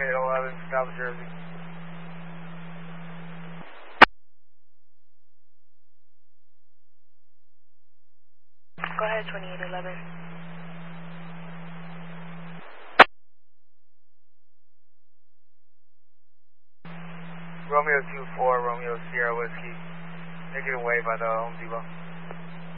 2811, South Jersey. Go ahead, 2811. Romeo 24, Romeo Sierra Whiskey. Taken away by the Home Depot.